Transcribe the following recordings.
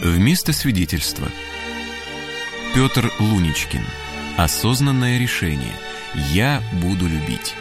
Вместо свидетельства. Петр Луничкин. Осознанное решение. Я буду любить.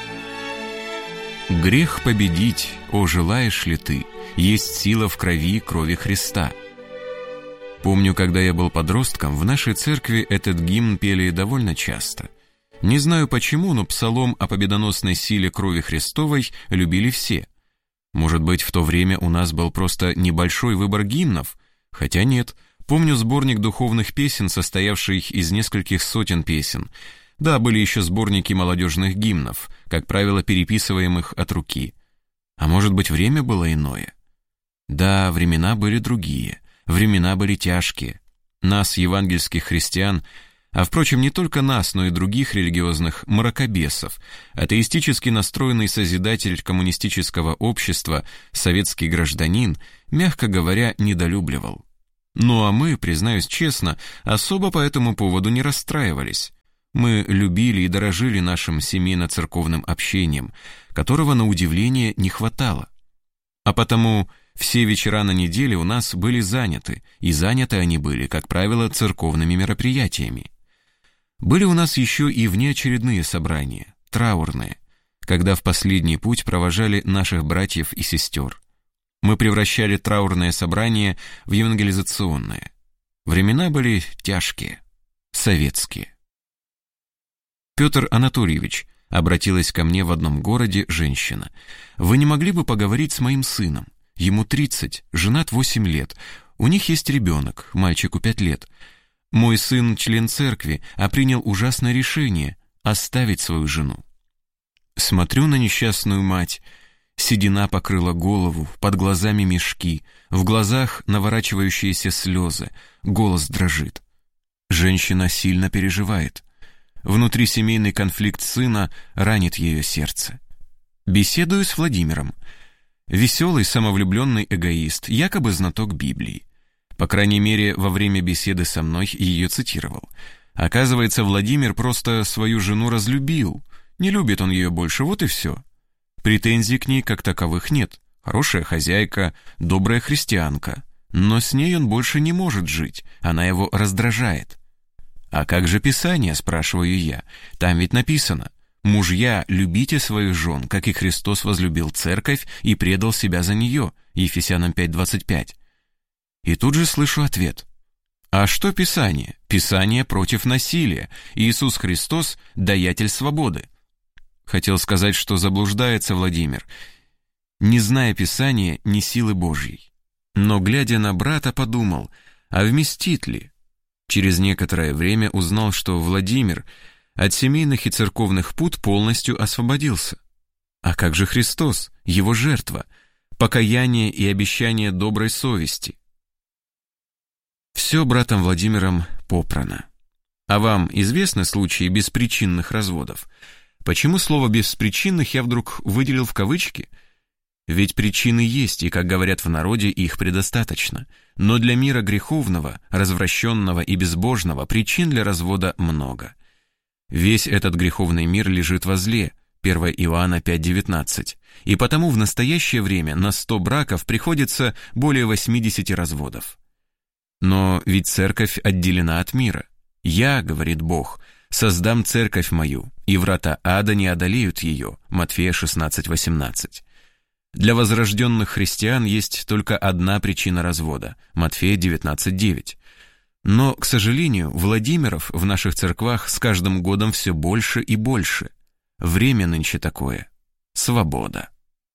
Грех победить, о, желаешь ли ты, есть сила в крови Христа. Помню, когда я был подростком, в нашей церкви этот гимн пели довольно часто. Не знаю почему, но псалом о победоносной силе крови Христовой любили все. Может быть, в то время у нас был просто небольшой выбор гимнов? Хотя нет, помню сборник духовных песен, состоявший из нескольких сотен песен. Да, были еще сборники молодежных гимнов, как правило, переписываемых от руки. А может быть, время было иное? Да, времена были другие, времена были тяжкие. Нас, евангельских христиан, а, впрочем, не только нас, но и других религиозных мракобесов, атеистически настроенный созидатель коммунистического общества, советский гражданин, мягко говоря, недолюбливал. Ну а мы, признаюсь честно, особо по этому поводу не расстраивались. Мы любили и дорожили нашим семейно-церковным общением, которого, на удивление, не хватало. А потому все вечера на неделе у нас были заняты, и заняты они были, как правило, церковными мероприятиями. Были у нас еще и внеочередные собрания, траурные, когда в последний путь провожали наших братьев и сестер. Мы превращали траурное собрание в евангелизационное. Времена были тяжкие, советские. «Петр Анатольевич», — обратилась ко мне в одном городе женщина, «вы не могли бы поговорить с моим сыном? Ему 30, женат 8 лет, у них есть ребенок, мальчику 5 лет. Мой сын член церкви, а принял ужасное решение — оставить свою жену». Смотрю на несчастную мать. Седина покрыла голову, под глазами мешки, в глазах наворачивающиеся слезы, голос дрожит. Женщина сильно переживает. Внутрисемейный конфликт сына ранит ее сердце. Беседую с Владимиром. Веселый, самовлюбленный эгоист, якобы знаток Библии. По крайней мере, во время беседы со мной ее цитировал. Оказывается, Владимир просто свою жену разлюбил. Не любит он ее больше, вот и все. Претензий к ней как таковых нет. Хорошая хозяйка, добрая христианка. Но с ней он больше не может жить, она его раздражает. «А как же Писание?» – спрашиваю я. «Там ведь написано: мужья, любите своих жен, как и Христос возлюбил церковь и предал себя за нее». Ефесянам 5:25. И тут же слышу ответ. А что Писание? Писание против насилия. Иисус Христос – даятель свободы. Хотел сказать, что заблуждается Владимир, не зная Писания ни силы Божьей. Но, глядя на брата, подумал, а вместит ли? Через некоторое время узнал, что Владимир от семейных и церковных пут полностью освободился. А как же Христос, его жертва, покаяние и обещание доброй совести? Все братом Владимиром попрано. А вам известны случаи беспричинных разводов? Почему слово «беспричинных» я вдруг выделил в кавычки? Ведь причины есть, и, как говорят в народе, их предостаточно. Но для мира греховного, развращенного и безбожного причин для развода много. Весь этот греховный мир лежит во зле, 1 Иоанна 5:19, и потому в настоящее время на 100 браков приходится более 80 разводов. Но ведь церковь отделена от мира. «Я, — говорит Бог, — создам церковь мою, и врата ада не одолеют ее» Матфея 16:18. Для возрожденных христиан есть только одна причина развода Матфея 19:9. Но, к сожалению, Владимиров в наших церквах с каждым годом все больше и больше. Время нынче такое. Свобода.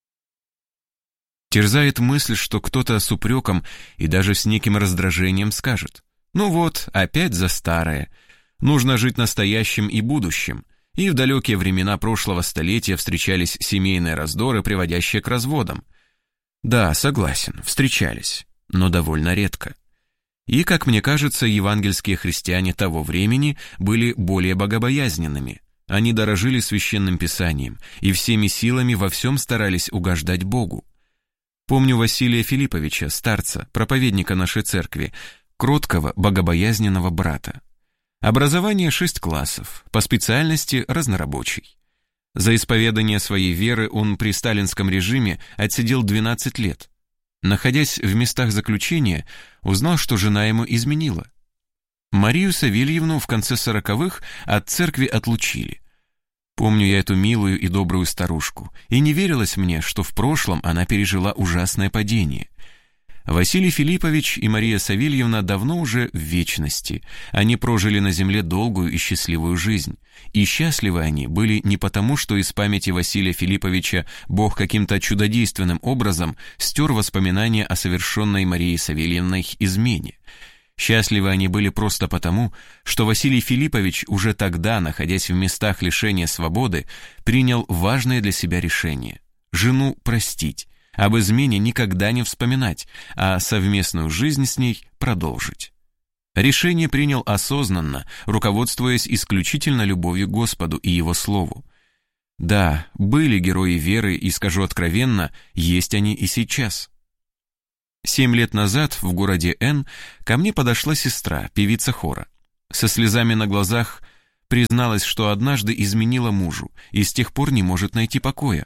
Терзает мысль, что кто-то с упреком и даже с неким раздражением скажет: «Ну вот, опять за старое. Нужно жить настоящим и будущим». И в далекие времена прошлого столетия встречались семейные раздоры, приводящие к разводам. Да, согласен, встречались, но довольно редко. И, как мне кажется, евангельские христиане того времени были более богобоязненными. Они дорожили священным писанием и всеми силами во всем старались угождать Богу. Помню Василия Филипповича, старца, проповедника нашей церкви, кроткого, богобоязненного брата. Образование 6 классов, по специальности разнорабочий. За исповедание своей веры он при сталинском режиме отсидел 12 лет. Находясь в местах заключения, узнал, что жена ему изменила. Марию Савельевну в конце 40-х от церкви отлучили. Помню я эту милую и добрую старушку, и не верилось мне, что в прошлом она пережила ужасное падение. Василий Филиппович и Мария Савельевна давно уже в вечности. Они прожили на земле долгую и счастливую жизнь. И счастливы они были не потому, что из памяти Василия Филипповича Бог каким-то чудодейственным образом стер воспоминания о совершенной Марией Савельевной измене. Счастливы они были просто потому, что Василий Филиппович уже тогда, находясь в местах лишения свободы, принял важное для себя решение – жену простить, об измене никогда не вспоминать, а совместную жизнь с ней продолжить. Решение принял осознанно, руководствуясь исключительно любовью к Господу и Его Слову. Да, были герои веры, и, скажу откровенно, есть они и сейчас. 7 лет назад в городе Н ко мне подошла сестра, певица хора. Со слезами на глазах призналась, что однажды изменила мужу и с тех пор не может найти покоя.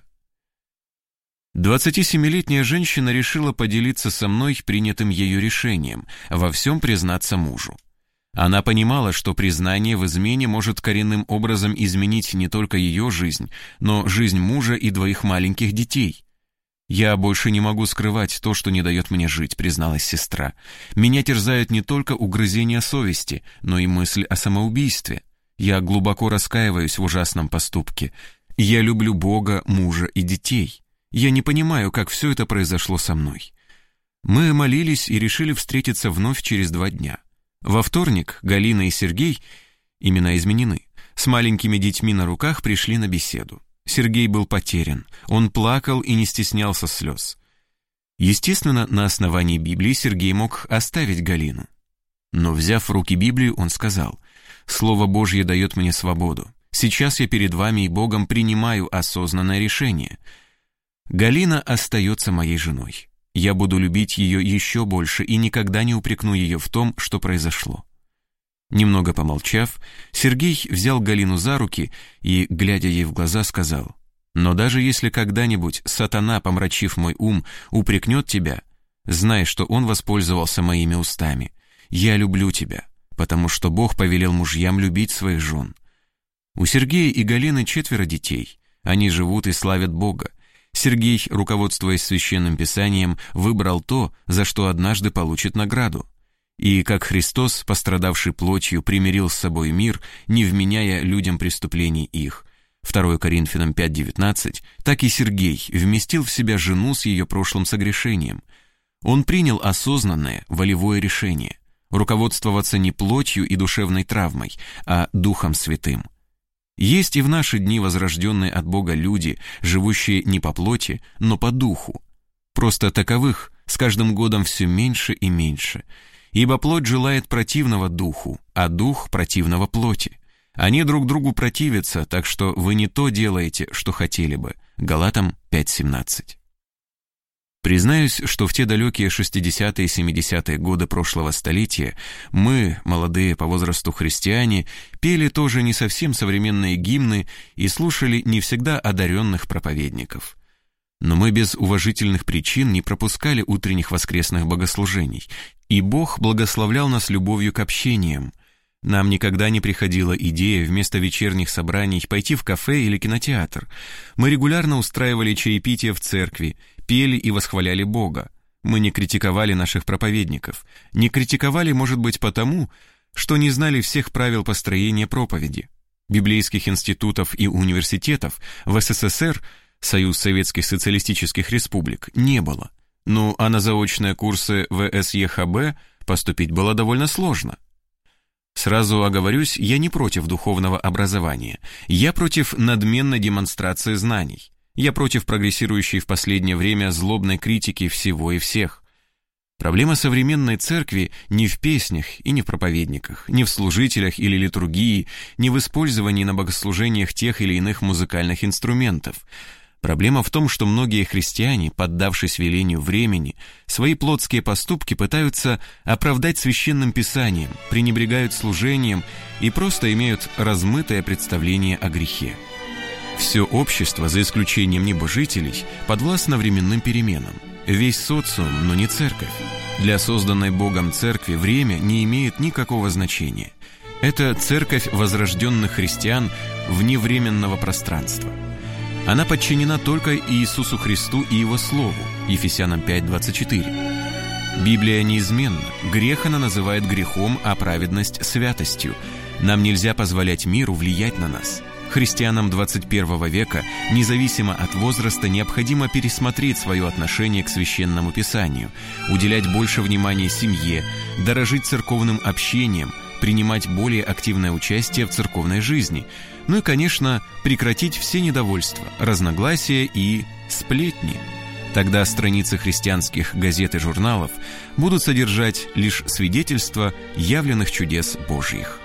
27-летняя женщина решила поделиться со мной принятым ею решением во всем признаться мужу. Она понимала, что признание в измене может коренным образом изменить не только ее жизнь, но жизнь мужа и 2 маленьких детей. «Я больше не могу скрывать то, что не дает мне жить», — призналась сестра. «Меня терзают не только угрызения совести, но и мысль о самоубийстве. Я глубоко раскаиваюсь в ужасном поступке. Я люблю Бога, мужа и детей. Я не понимаю, как все это произошло со мной». Мы молились и решили встретиться вновь через 2 дня. Во вторник Галина и Сергей, имена изменены, с маленькими детьми на руках пришли на беседу. Сергей был потерян, он плакал и не стеснялся слез. Естественно, на основании Библии Сергей мог оставить Галину. Но, взяв в руки Библию, он сказал: «Слово Божье дает мне свободу. Сейчас я перед вами и Богом принимаю осознанное решение. Галина остается моей женой. Я буду любить ее еще больше и никогда не упрекну ее в том, что произошло». Немного помолчав, Сергей взял Галину за руки и, глядя ей в глаза, сказал: «Но даже если когда-нибудь сатана, помрачив мой ум, упрекнет тебя, знай, что он воспользовался моими устами. Я люблю тебя, потому что Бог повелел мужьям любить своих жен». У Сергея и Галины 4 детей. Они живут и славят Бога. Сергей, руководствуясь Священным Писанием, выбрал то, за что однажды получит награду. И как Христос, пострадавший плотью, примирил с собой мир, не вменяя людям преступлений их, 2 Коринфянам 5:19, так и Сергей вместил в себя жену с ее прошлым согрешением. Он принял осознанное, волевое решение руководствоваться не плотью и душевной травмой, а Духом Святым. Есть и в наши дни возрожденные от Бога люди, живущие не по плоти, но по духу. Просто таковых с каждым годом все меньше и меньше. Ибо плоть желает противного духу, а дух противного плоти. Они друг другу противятся, так что вы не то делаете, что хотели бы. Галатам 5:17. Признаюсь, что в те далекие 60-е и 70-е годы прошлого столетия мы, молодые по возрасту христиане, пели тоже не совсем современные гимны и слушали не всегда одаренных проповедников. Но мы без уважительных причин не пропускали утренних воскресных богослужений, и Бог благословлял нас любовью к общениям. Нам никогда не приходила идея вместо вечерних собраний пойти в кафе или кинотеатр. Мы регулярно устраивали чаепитие в церкви, пели и восхваляли Бога. Мы не критиковали наших проповедников. Не критиковали, может быть, потому, что не знали всех правил построения проповеди. Библейских институтов и университетов в СССР, Союз Советских Социалистических Республик, не было. Ну, а на заочные курсы ВСЕХБ поступить было довольно сложно. Сразу оговорюсь, я не против духовного образования. Я против надменной демонстрации знаний. Я против прогрессирующей в последнее время злобной критики всего и всех. Проблема современной церкви не в песнях и не в проповедниках, не в служителях или литургии, не в использовании на богослужениях тех или иных музыкальных инструментов. Проблема в том, что многие христиане, поддавшись велению времени, свои плотские поступки пытаются оправдать священным писанием, пренебрегают служением и просто имеют размытое представление о грехе. Все общество, за исключением небожителей, подвластно временным переменам. весь социум, но не церковь. Для созданной Богом церкви время не имеет никакого значения. Это церковь возрожденных христиан вне временного пространства. Она подчинена только Иисусу Христу и Его Слову, Ефесянам 5:24. Библия неизменна. Грех она называет грехом, а праведность – святостью. Нам нельзя позволять миру влиять на нас. Христианам 21 века, независимо от возраста, необходимо пересмотреть свое отношение к Священному Писанию, уделять больше внимания семье, дорожить церковным общением, принимать более активное участие в церковной жизни, ну и, конечно, прекратить все недовольства, разногласия и сплетни. Тогда страницы христианских газет и журналов будут содержать лишь свидетельства явленных чудес Божьих.